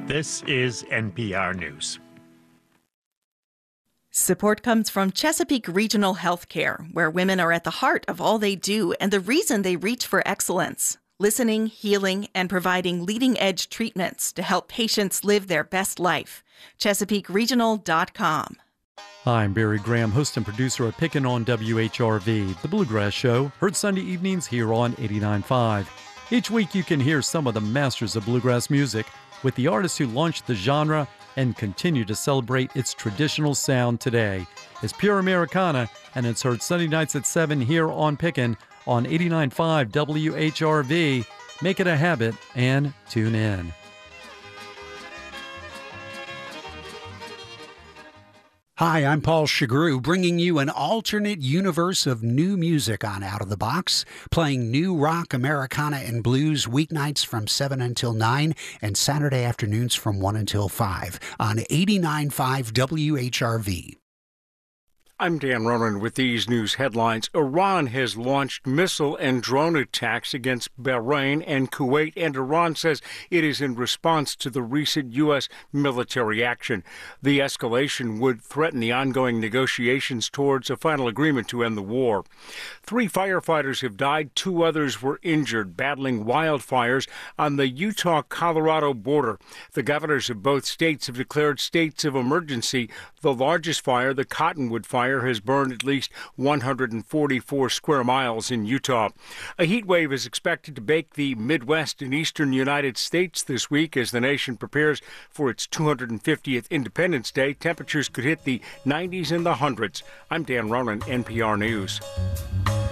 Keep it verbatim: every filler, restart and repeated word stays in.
This is N P R News. Support comes from Chesapeake Regional Healthcare, where women are at the heart of all they do and the reason they reach for excellence. Listening, healing, and providing leading-edge treatments to help patients live their best life. Chesapeake Regional dot com. Hi, I'm Barry Graham, host and producer of Pickin' on W H R V, the Bluegrass Show, heard Sunday evenings here on eighty-nine point five. Each week you can hear some of the masters of bluegrass music with the artists who launched the genre and continue to celebrate its traditional sound today. It's Pure Americana, and it's heard Sunday nights at seven here on Pickin' on eighty-nine point five W H R V. Make it a habit and tune in. Hi, I'm Paul Chagru, bringing you an alternate universe of new music on Out of the Box, playing new rock, Americana, and blues weeknights from seven until nine and Saturday afternoons from one until five on eighty-nine point five W H R V. I'm Dan Ronan with these news headlines. Iran has launched missile and drone attacks against Bahrain and Kuwait, and Iran says it is in response to the recent U S military action. The escalation would threaten the ongoing negotiations towards a final agreement to end the war. Three firefighters have died, two others were injured, battling wildfires on the Utah-Colorado border. The governors of both states have declared states of emergency. The largest fire, the Cottonwood Fire, has burned at least one hundred forty-four square miles in Utah. A heat wave is expected to bake the Midwest and eastern United States this week as the nation prepares for its two hundred fiftieth Independence Day. Temperatures could hit the nineties and the hundreds. I'm Dan Ronan, N P R News.